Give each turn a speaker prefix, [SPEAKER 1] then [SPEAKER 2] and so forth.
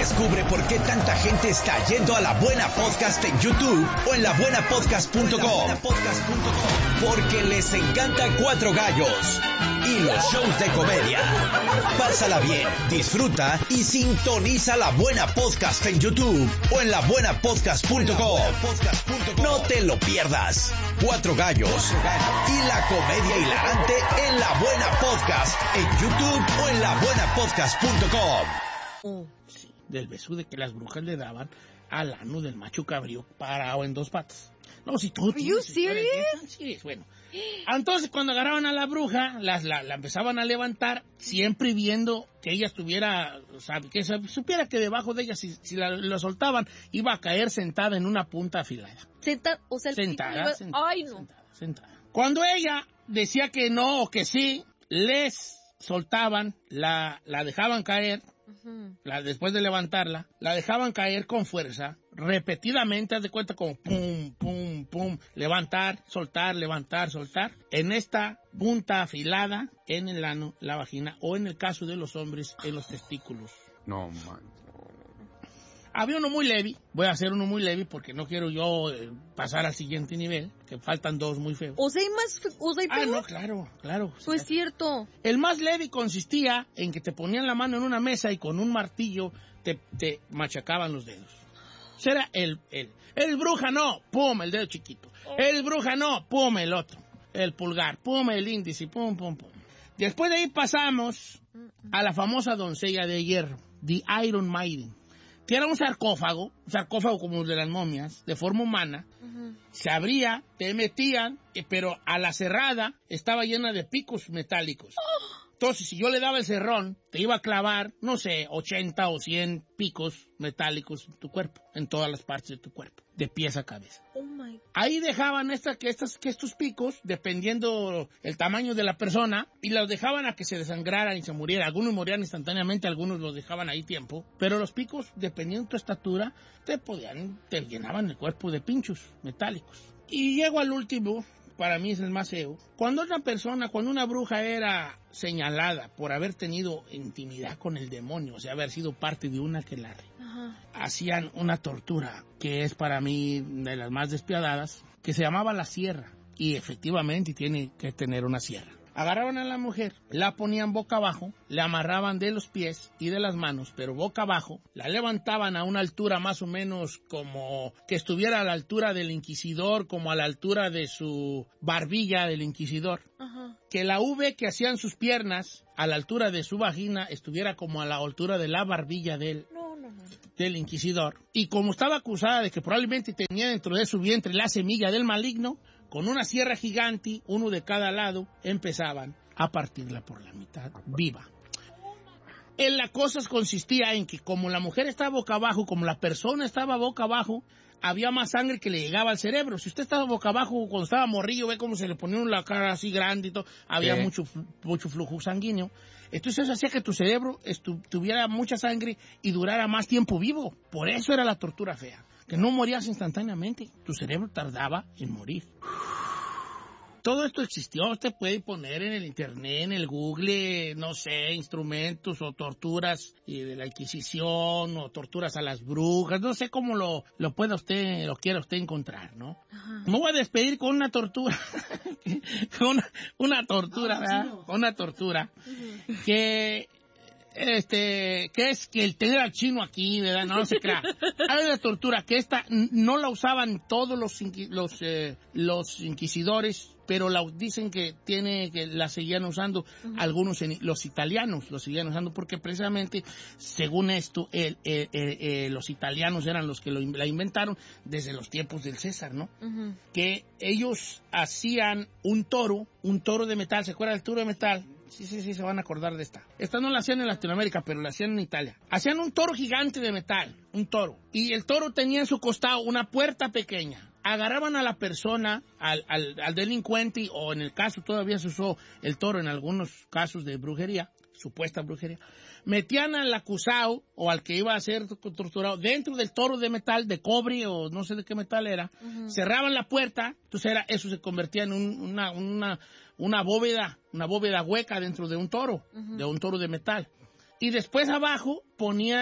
[SPEAKER 1] Descubre por qué tanta gente está yendo a La Buena Podcast en YouTube o en labuenapodcast.com. Porque les encanta Cuatro Gallos y los shows de comedia. Pásala bien, disfruta y sintoniza La Buena Podcast en YouTube o en labuenapodcast.com. No te lo pierdas. Cuatro Gallos y la comedia hilarante en La Buena Podcast en YouTube o en labuenapodcast.com.
[SPEAKER 2] Sí, del beso de que las brujas le daban al ano del macho cabrío parado en dos patas. No, si todo.
[SPEAKER 3] Are you serious?
[SPEAKER 2] Sí, bueno. Entonces, cuando agarraban a la bruja, la empezaban a levantar, siempre viendo que ella estuviera, o sea, que supiera que debajo de ella, si la soltaban, iba a caer sentada en una punta afilada.
[SPEAKER 3] O sea,
[SPEAKER 2] Sentada.
[SPEAKER 3] Ay, no.
[SPEAKER 2] Sentada. Cuando ella decía que no o que sí, les soltaban, la dejaban caer. Después de levantarla, la dejaban caer con fuerza, repetidamente, haz de cuenta como pum, pum, pum, levantar, soltar, en esta punta afilada en el ano, la vagina, o en el caso de los hombres, en los testículos.
[SPEAKER 4] No, man.
[SPEAKER 2] Había uno muy leve, voy a hacer uno muy leve porque no quiero yo pasar al siguiente nivel, que faltan dos muy feos.
[SPEAKER 3] ¿O sea, hay peor?
[SPEAKER 2] No, claro.
[SPEAKER 3] Pues es cierto.
[SPEAKER 2] El más leve consistía en que te ponían la mano en una mesa y con un martillo te machacaban los dedos. O sea, era el bruja no, pum, el dedo chiquito. El bruja no, pum, el otro. El pulgar, pum, el índice, pum, pum, pum. Después de ahí pasamos a la famosa doncella de hierro, The Iron Maiden, que era un sarcófago como el de las momias, de forma humana. Se abría, te metían, pero a la cerrada estaba llena de picos metálicos. Entonces, si yo le daba el cerrón, te iba a clavar, no sé, 80 o 100 picos metálicos en tu cuerpo, en todas las partes de tu cuerpo, de pies a cabeza.
[SPEAKER 3] Oh my.
[SPEAKER 2] Ahí dejaban estos picos, dependiendo el tamaño de la persona, y los dejaban a que se desangraran y se murieran. Algunos morían instantáneamente, algunos los dejaban ahí tiempo, pero los picos, dependiendo de tu estatura, te llenaban el cuerpo de pinchos metálicos. Y llego al último. Para mí es el más feo. Cuando una bruja era señalada por haber tenido intimidad con el demonio, o sea, haber sido parte de una aquelarre, hacían una tortura que es para mí de las más despiadadas, que se llamaba la sierra. Y efectivamente tiene que tener una sierra. Agarraban a la mujer, la ponían boca abajo, le amarraban de los pies y de las manos, pero boca abajo, la levantaban a una altura más o menos como que estuviera a la altura del inquisidor, como a la altura de su barbilla del inquisidor. Que la V que hacían sus piernas a la altura de su vagina estuviera como a la altura de la barbilla del inquisidor. Y como estaba acusada de que probablemente tenía dentro de su vientre la semilla del maligno, con una sierra gigante, uno de cada lado, empezaban a partirla por la mitad, viva. La cosa consistía en que como la mujer estaba boca abajo, como la persona estaba boca abajo, había más sangre que le llegaba al cerebro. Si usted estaba boca abajo, cuando estaba morrillo, ve cómo se le ponía la cara así grande y todo, había mucho flujo sanguíneo. Entonces eso hacía que tu cerebro tuviera mucha sangre y durara más tiempo vivo. Por eso era la tortura fea. Que no morías instantáneamente, tu cerebro tardaba en morir. Todo esto existió, usted puede poner en el internet, en el Google, no sé, instrumentos o torturas de la Inquisición o torturas a las brujas, no sé cómo lo quiera usted encontrar, ¿no? Me voy a despedir con una tortura, una tortura, ¿verdad? Una tortura que es que el tener al chino aquí, ¿verdad? No se crea. Hay una tortura que esta no la usaban todos los inquisidores, pero dicen que la seguían usando algunos, los italianos lo seguían usando porque precisamente, según esto, los italianos eran los que la inventaron desde los tiempos del César, ¿no? Que ellos hacían un toro de metal, ¿se acuerdan del toro de metal? Sí, se van a acordar de esta. Esta no la hacían en Latinoamérica, pero la hacían en Italia. Hacían un toro gigante de metal, un toro. Y el toro tenía en su costado una puerta pequeña. Agarraban a la persona, al delincuente, o en el caso todavía se usó el toro en algunos casos de brujería, supuesta brujería, metían al acusado o al que iba a ser torturado dentro del toro de metal, de cobre o no sé de qué metal era, cerraban la puerta, entonces eso se convertía en una bóveda hueca dentro de un toro de metal. Y después abajo ponían